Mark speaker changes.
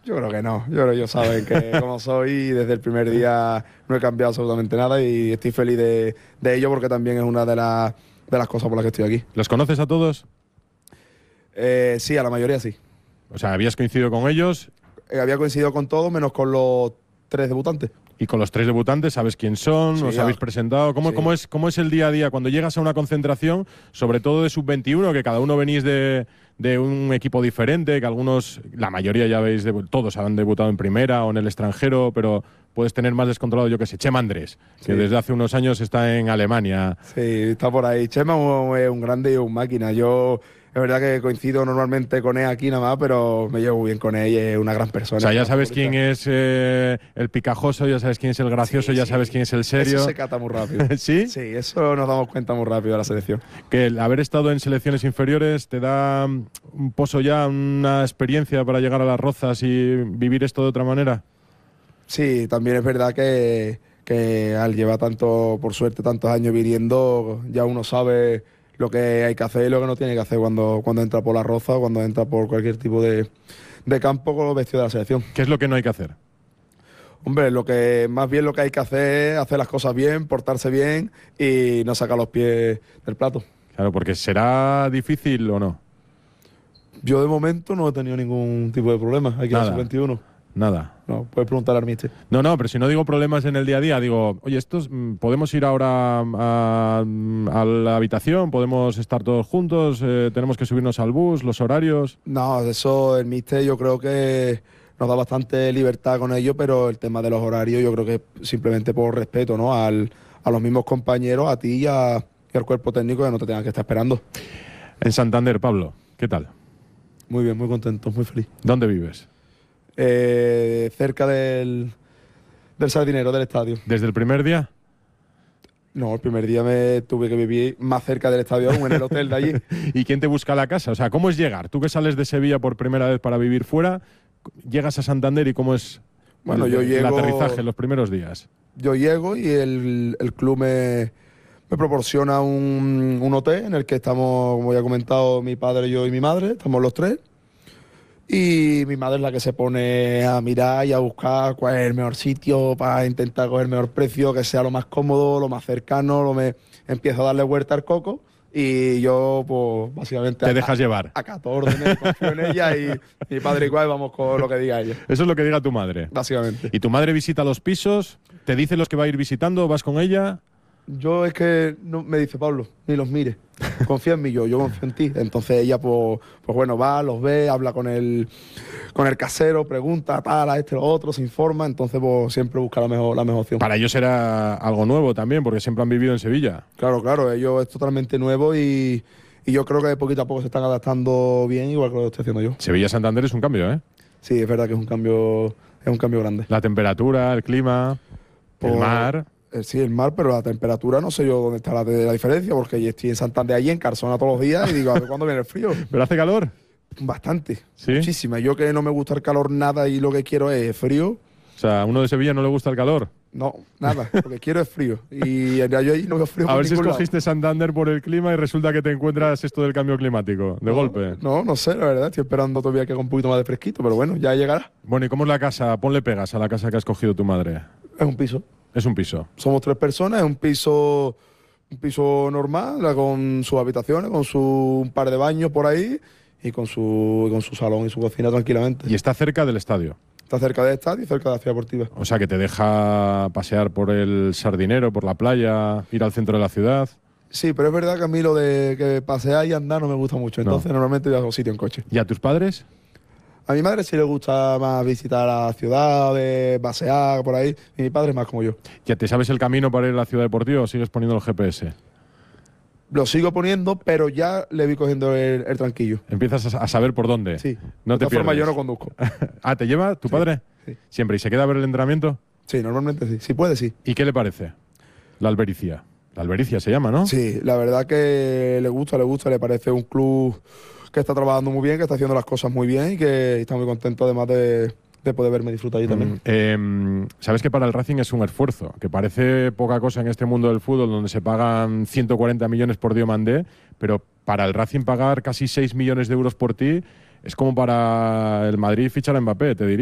Speaker 1: Yo creo que no. Yo creo que ellos saben que como soy y desde el primer día no he cambiado absolutamente nada y estoy feliz de ello porque también es una de las cosas por las que estoy aquí.
Speaker 2: ¿Los conoces a todos?
Speaker 1: Sí, a la mayoría sí.
Speaker 2: O sea, ¿habías coincidido con ellos?
Speaker 1: Había coincidido con todos menos con los 3 debutantes.
Speaker 2: Y con los 3 debutantes, ¿sabes quién son?
Speaker 1: Sí,
Speaker 2: ¿Os habéis presentado?
Speaker 1: sí.
Speaker 2: ¿Cómo es el día a día cuando llegas a una concentración, sobre todo de sub-21, que cada uno venís de un equipo diferente, que algunos, la mayoría ya habéis, todos han debutado en primera o en el extranjero, pero puedes tener más descontrolado, yo qué sé, Chema Andrés, que desde hace unos años está en Alemania.
Speaker 1: Sí, está por ahí. Chema es un grande y un máquina. Yo, es verdad que coincido normalmente con él aquí nada más, pero me llevo muy bien con él y es una gran persona.
Speaker 2: O sea, ya sabes quién es el picajoso, ya sabes quién es el gracioso, ya sabes quién es el serio.
Speaker 1: Eso se cata muy rápido.
Speaker 2: ¿Sí?
Speaker 1: Sí, eso nos damos cuenta muy rápido de la selección.
Speaker 2: Que el haber estado en selecciones inferiores te da un pozo ya, una experiencia para llegar a las Rozas y vivir esto de otra manera.
Speaker 1: Sí, también es verdad que al llevar tanto, por suerte, tantos años viniendo, ya uno sabe lo que hay que hacer y lo que no tiene que hacer cuando entra por la Roza o cuando entra por cualquier tipo de campo con los vestidos de la selección.
Speaker 2: ¿Qué es lo que no hay que hacer?
Speaker 1: Hombre, más bien lo que hay que hacer es hacer las cosas bien, portarse bien y no sacar los pies del plato.
Speaker 2: Claro, porque ¿será difícil o no?
Speaker 1: Yo de momento no he tenido ningún tipo de problema aquí en el sub-21.
Speaker 2: Nada.
Speaker 1: No, puedes preguntar al míster.
Speaker 2: No, pero si no digo problemas en el día a día, digo, oye, podemos ir ahora a la habitación, podemos estar todos juntos, tenemos que subirnos al bus, los horarios.
Speaker 1: No, eso el míster yo creo que nos da bastante libertad con ello, pero el tema de los horarios yo creo que simplemente por respeto, ¿no? A los mismos compañeros, a ti y al cuerpo técnico que no te tengan que estar esperando.
Speaker 2: En Santander, Pablo, ¿qué tal?
Speaker 1: Muy bien, muy contento, muy feliz.
Speaker 2: ¿Dónde vives?
Speaker 1: Cerca del Sardinero, del estadio.
Speaker 2: ¿Desde el primer día?
Speaker 1: No, el primer día me tuve que vivir más cerca del estadio aún, en el hotel de allí.
Speaker 2: ¿Y quién te busca la casa? O sea, ¿cómo es llegar? Tú que sales de Sevilla por primera vez para vivir fuera, llegas a Santander y ¿cómo es el aterrizaje en los primeros días?
Speaker 1: Yo llego y el club me proporciona un hotel en el que estamos, como ya he comentado, mi padre, yo y mi madre, estamos los 3. Y mi madre es la que se pone a mirar y a buscar cuál es el mejor sitio para intentar coger el mejor precio, que sea lo más cómodo, lo más cercano, empiezo a darle vuelta al coco y yo, pues, básicamente...
Speaker 2: Te dejas llevar.
Speaker 1: Acato órdenes, confío en ella y mi padre igual, vamos con lo que diga ella.
Speaker 2: Eso es lo que diga tu madre.
Speaker 1: Básicamente.
Speaker 2: ¿Y tu madre visita los pisos? ¿Te dice los que va a ir visitando? ¿Vas con ella?
Speaker 1: Yo es que no, me dice, Pablo, ni los mires. Confía en mí, yo confío en ti. Entonces ella, pues bueno, va, los ve, habla con el casero, pregunta, tal, a este, lo otro, se informa. Entonces, pues siempre busca la mejor opción.
Speaker 2: Para ellos era algo nuevo también, porque siempre han vivido en Sevilla.
Speaker 1: Claro, ellos es totalmente nuevo y yo creo que de poquito a poco se están adaptando bien, igual que lo estoy haciendo yo.
Speaker 2: Sevilla-Santander es un cambio, ¿eh?
Speaker 1: Sí, es verdad que es un cambio grande.
Speaker 2: La temperatura, el clima, el mar.
Speaker 1: Sí, el mar, pero la temperatura no sé yo dónde está la diferencia, porque yo estoy en Santander allí, en Carzona todos los días y digo, a ver cuándo viene el frío.
Speaker 2: ¿Pero hace calor?
Speaker 1: Bastante,
Speaker 2: ¿Sí?
Speaker 1: Muchísima. Yo que no me gusta el calor nada y lo que quiero es frío.
Speaker 2: O sea, ¿a uno de Sevilla no le gusta el calor?
Speaker 1: No, nada, lo que quiero es frío. Y yo allí no veo frío.
Speaker 2: A ver si escogiste
Speaker 1: lado.
Speaker 2: Santander por el clima y resulta que te encuentras esto del cambio climático, de golpe.
Speaker 1: No sé, la verdad. Estoy esperando todavía que haga un poquito más de fresquito, pero bueno, ya llegará.
Speaker 2: Bueno, ¿y cómo es la casa? Ponle pegas a la casa que ha escogido tu madre.
Speaker 1: Es un piso.
Speaker 2: Es un piso.
Speaker 1: Somos 3 personas, es un piso normal, con sus habitaciones, con un par de baños por ahí y con su salón y su cocina tranquilamente.
Speaker 2: Y está cerca del estadio.
Speaker 1: Está cerca del estadio y cerca de la ciudad deportiva.
Speaker 2: O sea, que te deja pasear por el Sardinero, por la playa, ir al centro de la ciudad.
Speaker 1: Sí, pero es verdad que a mí lo de que pasear y andar no me gusta mucho. Entonces normalmente voy a un sitio en coche.
Speaker 2: ¿Y a tus padres?
Speaker 1: A mi madre sí le gusta más visitar la ciudad, pasear por ahí. Y mi padre es más como yo.
Speaker 2: ¿Ya te sabes el camino para ir a la ciudad deportiva o sigues poniendo el GPS?
Speaker 1: Lo sigo poniendo, pero ya le voy cogiendo el tranquillo.
Speaker 2: Empiezas a saber por dónde.
Speaker 1: Sí.
Speaker 2: No te
Speaker 1: de todas formas,
Speaker 2: pierdes.
Speaker 1: yo no conduzco.
Speaker 2: Ah, ¿te lleva tu padre?
Speaker 1: Sí.
Speaker 2: Siempre. ¿Y se queda a ver el entrenamiento?
Speaker 1: Sí, normalmente sí. Si puede, sí.
Speaker 2: ¿Y qué le parece? La Albericia. La Albericia se llama, ¿no?
Speaker 1: Sí, la verdad que le gusta, le parece un club que está trabajando muy bien, que está haciendo las cosas muy bien y que está muy contento además de poder verme disfrutar ahí también.
Speaker 2: Sabes que para el Racing es un esfuerzo, que parece poca cosa en este mundo del fútbol donde se pagan 140 millones por Diomandé, pero para el Racing pagar casi 6 millones de euros por ti es como para el Madrid fichar a Mbappé, te diría.